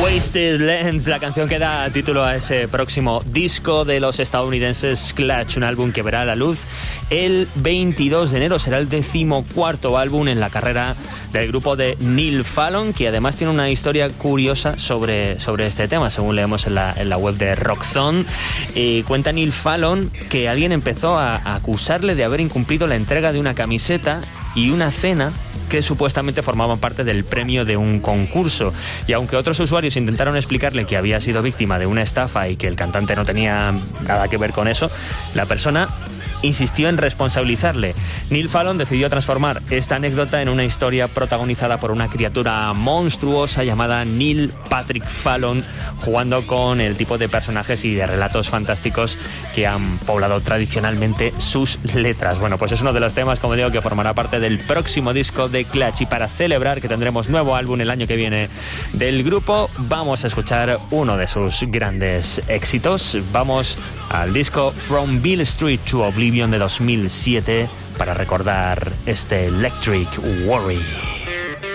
Wasted Lands, la canción que da título a ese próximo disco de los estadounidenses Clutch, un álbum que verá la luz el 22 de enero. Será el 14º álbum en la carrera del grupo de Neil Fallon, que además tiene una historia curiosa sobre este tema, según leemos en la web de Rockzone. Cuenta Neil Fallon que alguien empezó a acusarle de haber incumplido la entrega de una camiseta y una cena que supuestamente formaban parte del premio de un concurso. Y aunque otros usuarios intentaron explicarle que había sido víctima de una estafa y que el cantante no tenía nada que ver con eso, la persona insistió en responsabilizarle. Neil Fallon decidió transformar esta anécdota en una historia protagonizada por una criatura monstruosa llamada Neil Patrick Fallon, jugando con el tipo de personajes y de relatos fantásticos que han poblado tradicionalmente sus letras. Bueno, pues es uno de los temas, como digo, que formará parte del próximo disco de Clutch. Y para celebrar que tendremos nuevo álbum el año que viene del grupo, vamos a escuchar uno de sus grandes éxitos. Vamos al disco From Beale Street to Oblivion de 2007 para recordar este Electric Worry.